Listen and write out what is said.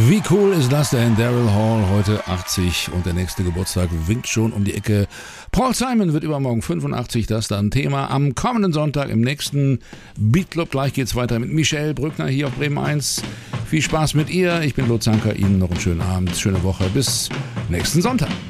Wie cool ist das denn? Daryl Hall, heute 80 und der nächste Geburtstag winkt schon um die Ecke. Paul Simon wird übermorgen 85, das ist dann Thema am kommenden Sonntag im nächsten Beat Club. Gleich geht's weiter mit Michelle Brückner hier auf Bremen 1. Viel Spaß mit ihr. Ich bin Lutz Zanker, Ihnen noch einen schönen Abend, schöne Woche. Bis nächsten Sonntag.